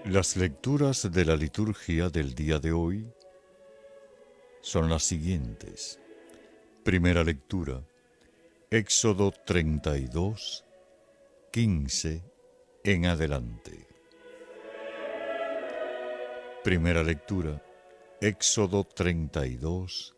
Las lecturas de la liturgia del día de hoy son las siguientes. Primera lectura, Éxodo 32, 15 en adelante. Primera lectura, Éxodo 32,